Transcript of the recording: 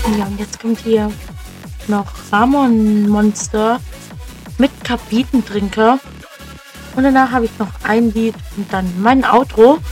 Ja, und jetzt kommt hier noch Ramon Monster mit Kapitentrinker. Und danach habe ich noch ein Lied und dann mein Outro.